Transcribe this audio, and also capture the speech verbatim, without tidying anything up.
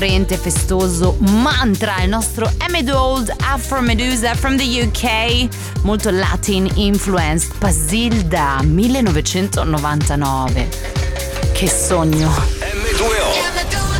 festoso mantra, il nostro Emmett Old Afro Medusa from the U K, molto Latin influenced, Pasilda millenovecentonovantanove. Che sogno. emme due o